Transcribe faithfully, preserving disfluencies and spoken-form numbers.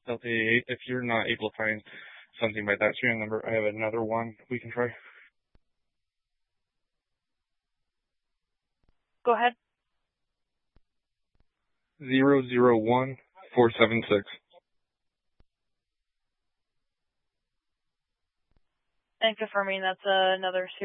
Delta eight. If you're not able to find something by that serial number, I have another one we can try. Go ahead. Zero zero one four seven six. And confirming that's uh, another